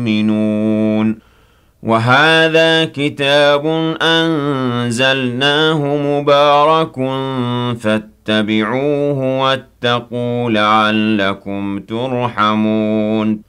يؤمنون وهذا كتاب أنزلناه مبارك فاتبعوه واتقوا لعلكم ترحمون